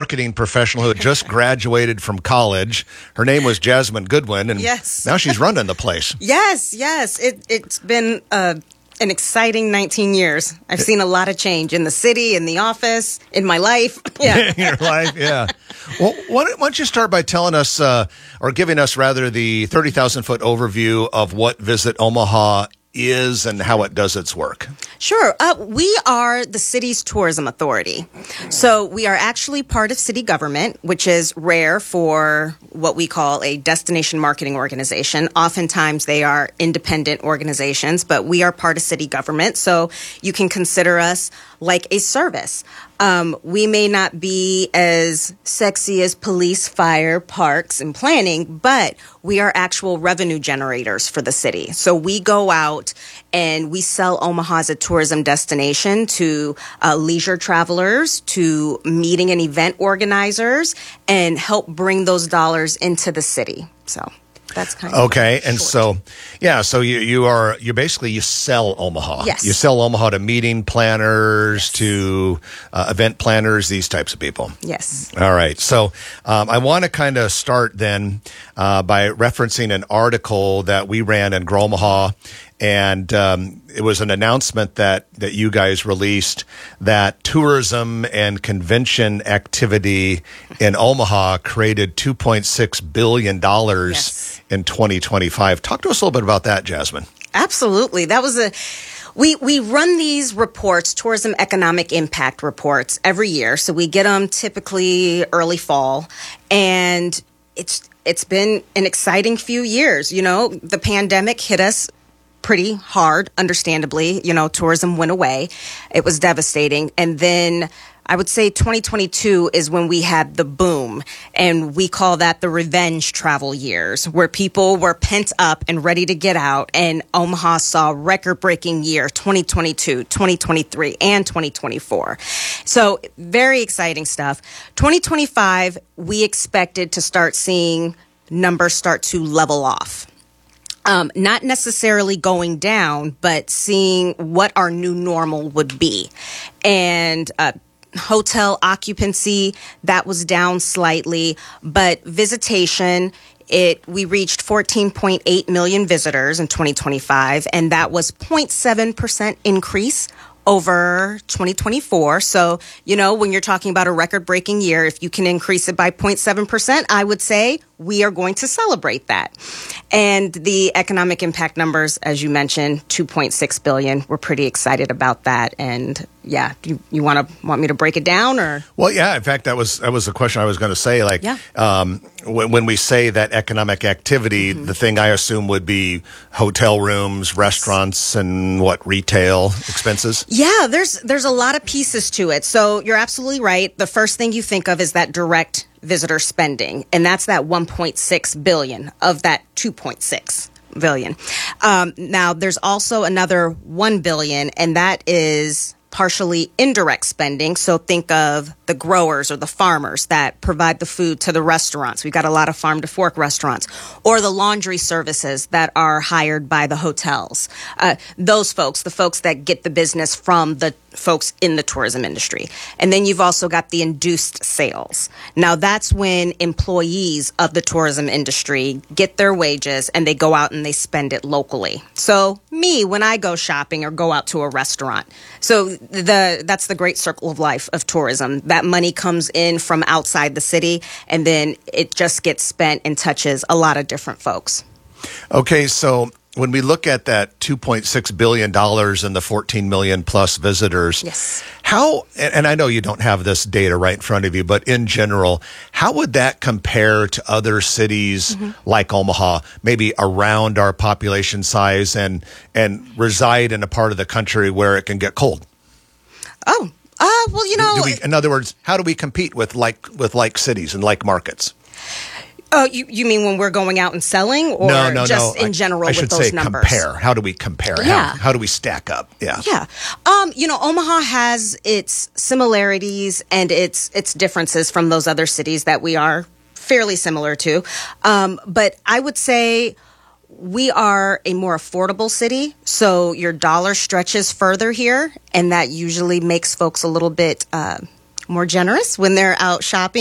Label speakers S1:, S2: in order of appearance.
S1: marketing professional who had just graduated from college. Her name was Jasmine Goodwin, and
S2: Yes.
S1: now she's running the place.
S2: Yes. It's been an exciting 19 years. I've seen a lot of change in the city, in the office, in my life. Yeah.
S1: In your life, yeah. Well, why don't you start by telling us, or giving us rather, the 30,000-foot overview of what Visit Omaha is and how it does its work?
S2: Sure. We are the city's tourism authority. So we are actually part of city government, which is rare for what we call a destination marketing organization. Oftentimes they are independent organizations, but we are part of city government. So you can consider us like a service. We may not be as sexy as police, fire, parks, and planning, but we are actual revenue generators for the city. So we go out and we sell Omaha as a tourism destination to leisure travelers, to meeting and event organizers, and help bring those dollars into the city. So that's kind of
S1: okay. And
S2: short.
S1: so you basically sell Omaha.
S2: Yes.
S1: You sell Omaha to meeting planners, to event planners, these types of people.
S2: Yes.
S1: All right. So I want to kind of start then by referencing an article that we ran in Grow Omaha. And it was an announcement that you guys released that tourism and convention activity in Omaha created $2.6 billion
S2: Yes.
S1: in 2025. Talk to us a little bit about that, Jasmine.
S2: Absolutely. That was we run these reports, tourism economic impact reports, every year. So we get them typically early fall, and it's been an exciting few years. You know, the pandemic hit us pretty hard, understandably. You know, tourism went away. It was devastating. And then I would say 2022 is when we had the boom, and we call that the revenge travel years, where people were pent up and ready to get out. And Omaha saw record-breaking year 2022, 2023, and 2024. So very exciting stuff. 2025, we expected to start seeing numbers start to level off. Not necessarily going down, but seeing what our new normal would be. And hotel occupancy, that was down slightly, but visitation, we reached 14.8 million visitors in 2025, and that was 0.7% increase over 2024. So, you know, when you're talking about a record-breaking year, if you can increase it by 0.7%, I would say we are going to celebrate that. And the economic impact numbers, as you mentioned, $2.6 billion. We're pretty excited about that. And yeah, do you want me to break it down, or?
S1: Well, yeah. In fact, that was a question I was going to say. Like, when we say that economic activity, the thing I assume would be hotel rooms, restaurants, and retail expenses.
S2: Yeah, there's a lot of pieces to it. So you're absolutely right. The first thing you think of is that direct visitor spending, and that's that 1.6 billion of that 2.6 billion. Now, there's also another 1 billion, and that is partially indirect spending. So think of the growers or the farmers that provide the food to the restaurants. We've got a lot of farm to fork restaurants, or the laundry services that are hired by the hotels. Those folks, the folks that get the business from the folks in the tourism industry. And then you've also got the induced sales. Now, that's when employees of the tourism industry get their wages and they go out and they spend it locally. So me, when I go shopping or go out to a restaurant. So that's the great circle of life of tourism. That money comes in from outside the city, and then it just gets spent and touches a lot of different folks.
S1: Okay, so when we look at that $2.6 billion and the 14 million plus visitors,
S2: yes,
S1: how, and I know you don't have this data right in front of you, but in general, how would that compare to other cities like Omaha, maybe around our population size, and reside in a part of the country where it can get cold?
S2: Oh, well, you know,
S1: in other words, how do we compete with like cities and like markets?
S2: Oh, you mean when we're going out and selling, or
S1: no,
S2: just in general with those numbers?
S1: Compare. How do we compare?
S2: Yeah.
S1: How do we stack up? Yeah.
S2: Yeah. You know, Omaha has its similarities and its differences from those other cities that we are fairly similar to. But I would say we are a more affordable city, so your dollar stretches further here, and that usually makes folks a little bit more generous when they're out shopping.